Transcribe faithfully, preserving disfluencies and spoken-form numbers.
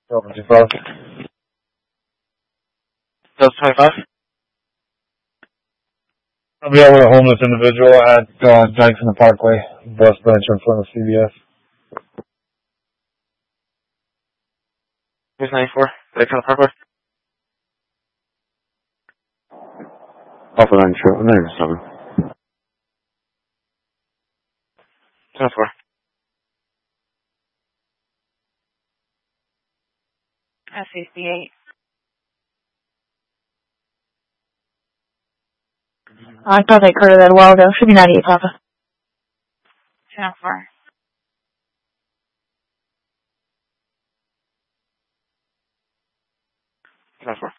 Delta two five. Delta twenty-five. I'll be out with a homeless individual at uh, Dykes in the Parkway, bus bench in front of C B S. Here's ninety-four. Dykes in the Parkway. Alpha nine two, ninety-seven. ten four. S C C eight. I thought they cleared that a while ago. Should be ninety-eight, Papa. ten four. ten four.